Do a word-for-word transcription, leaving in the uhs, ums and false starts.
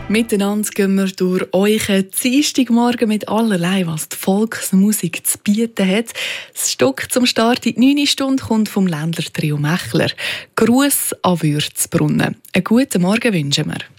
Miteinander gehen wir durch euren Dienstagmorgen mit allerlei, was die Volksmusik zu bieten hat. Das Stück zum Start in die neunte Stunde kommt vom Ländler Trio Mechler. Gruß an Würzbrunnen. Einen guten Morgen wünschen wir.